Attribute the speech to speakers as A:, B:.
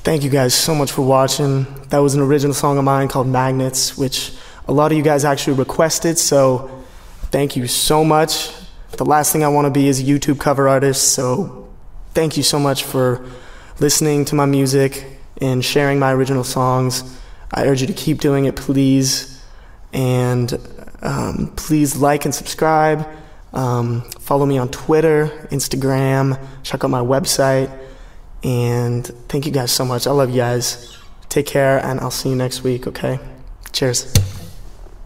A: Thank you guys so much for watching. That was an original song of mine called Magnets, which a lot of you guys actually requested, so thank you so much. The last thing I want to be is a YouTube cover artist, so thank you so much for listening to my music and sharing my original songs. I urge you to keep doing it, please. And please like and subscribe. Follow me on Twitter, Instagram, check out my website. And thank you guys so much. I love you guys. Take care, and I'll see you next week, okay? Cheers.